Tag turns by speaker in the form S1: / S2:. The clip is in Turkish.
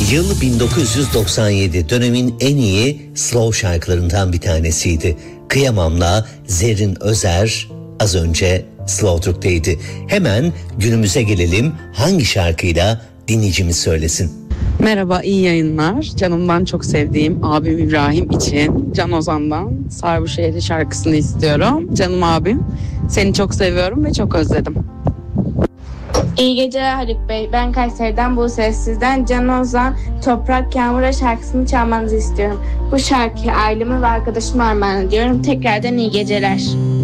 S1: Yıl 1997, dönemin en iyi slow şarkılarından bir tanesiydi. Kıyamam'la Zerrin Özer az önce Slow Türk'teydi. Hemen günümüze gelelim, hangi şarkıyla dinleyicimiz söylesin?
S2: Merhaba, iyi yayınlar. Canımdan çok sevdiğim abim İbrahim için Can Ozan'dan Sarhoşehri şarkısını istiyorum. Canım abim, seni çok seviyorum ve çok özledim.
S3: İyi geceler Haluk Bey. Ben Kayseri'den Buse. Sizden Can Ozan Toprak Yağmur'a şarkısını çalmanızı istiyorum. Bu şarkıyı aileme ve arkadaşıma armağan ediyorum. Tekrardan iyi geceler.